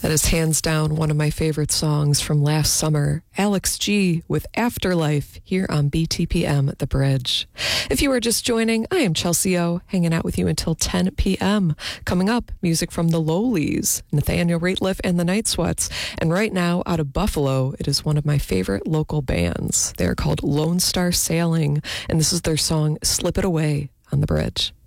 That is hands down one of my favorite songs from last summer. Alex G with Afterlife here on BTPM The Bridge. If you are just joining, I am Chelsea O, hanging out with you until 10 p.m. Coming up, music from the Lowlies, Nathaniel Rateliff and the Night Sweats. And right now, out of Buffalo, it is one of my favorite local bands. They are called Lone Star Sailing, and this is their song Slip It Away on The Bridge.